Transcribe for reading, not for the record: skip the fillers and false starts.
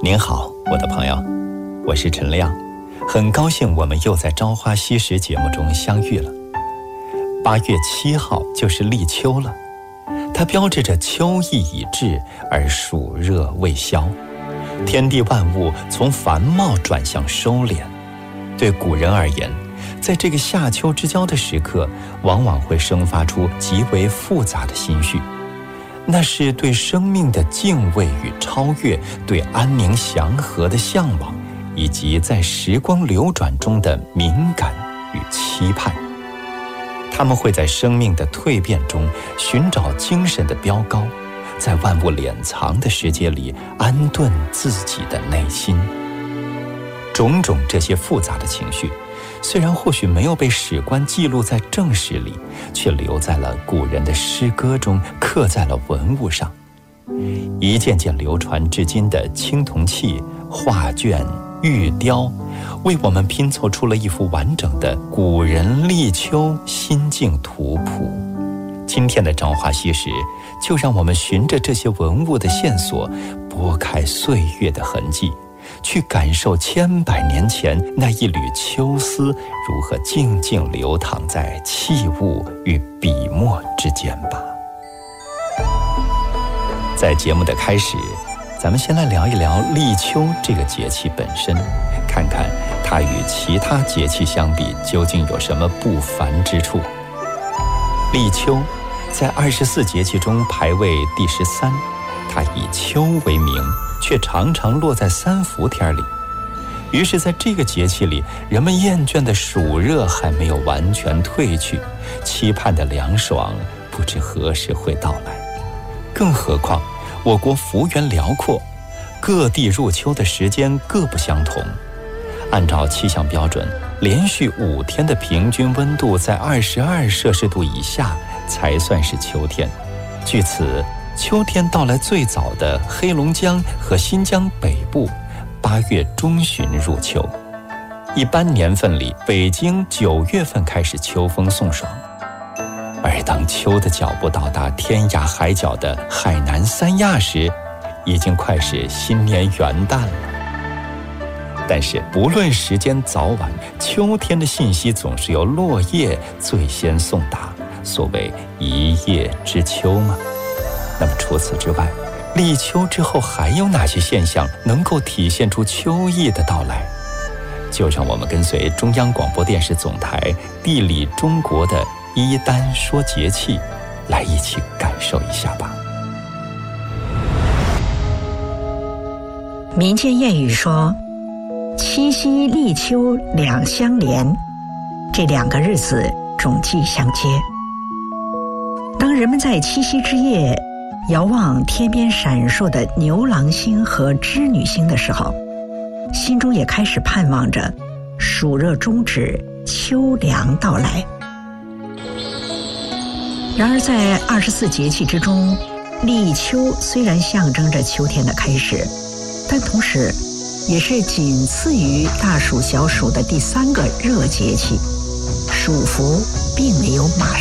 您好，我的朋友，我是陈亮，很高兴我们又在《朝花夕拾》节目中相遇了。8月7号就是立秋了，它标志着秋意已至，而暑热未消，天地万物从繁茂转向收敛。对古人而言，在这个夏秋之交的时刻，往往会生发出极为复杂的心绪。那是对生命的敬畏与超越，对安宁祥和的向往，以及在时光流转中的敏感与期盼。他们会在生命的蜕变中寻找精神的标高，在万物敛藏的世界里安顿自己的内心。种种这些复杂的情绪，虽然或许没有被史官记录在正史里，却留在了古人的诗歌中，刻在了文物上。一件件流传至今的青铜器、画卷、玉雕，为我们拼凑出了一幅完整的古人立秋心境图谱。今天的《朝花夕拾》，就让我们循着这些文物的线索，拨开岁月的痕迹，去感受千百年前那一缕秋丝如何静静流淌在器物与笔墨之间吧。在节目的开始，咱们先来聊一聊立秋这个节气本身，看看它与其他节气相比究竟有什么不凡之处。立秋在24节气中排位第13，它以秋为名，却常常落在3伏天里。于是在这个节气里，人们厌倦的暑热还没有完全退去，期盼的凉爽不知何时会到来。更何况我国幅员辽阔，各地入秋的时间各不相同。按照气象标准，连续5天的平均温度在22摄氏度以下才算是秋天。据此，秋天到来最早的黑龙江和新疆北部8月中旬入秋。一般年份里，北京9月份开始秋风送爽。而当秋的脚步到达天涯海角的海南三亚时，已经快是新年元旦了。但是不论时间早晚，秋天的信息总是由落叶最先送达，所谓一叶知秋嘛。那么除此之外，立秋之后还有哪些现象能够体现出秋意的到来？就让我们跟随中央广播电视总台地理中国的一单说节气，来一起感受一下吧。 民间谚语说，七夕立秋两相连，这2个日子种际相接。当人们在七夕之夜遥望天边闪烁的牛郎星和织女星的时候，心中也开始盼望着暑热终止，秋凉到来。然而在24节气之中，立秋虽然象征着秋天的开始，但同时也是仅次于大暑小暑的第3个热节气，暑伏并没有马